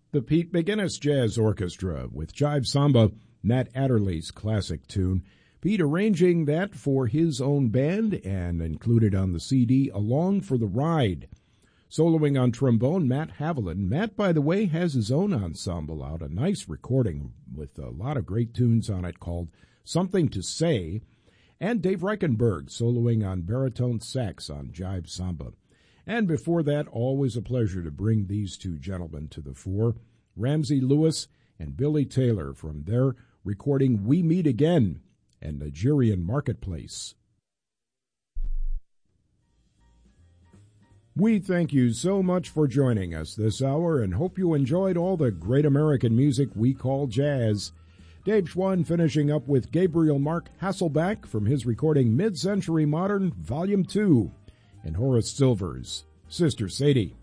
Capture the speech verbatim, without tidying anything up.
The Pete McGinnis Jazz Orchestra with Jive Samba, Matt Adderley's classic tune. Pete arranging that for his own band and included on the C D Along for the Ride. Soloing on trombone, Matt Haviland. Matt, by the way, has his own ensemble out, a nice recording with a lot of great tunes on it called Something to Say. And Dave Reichenberg soloing on baritone sax on Jive Samba. And before that, always a pleasure to bring these two gentlemen to the fore, Ramsey Lewis and Billy Taylor from their recording We Meet Again and Nigerian Marketplace. We thank you so much for joining us this hour and hope you enjoyed all the great American music we call jazz. Dave Schwann finishing up with Gabriel Mark Hasselback from his recording Mid-Century Modern Volume two and Horace Silver's Sister Sadie.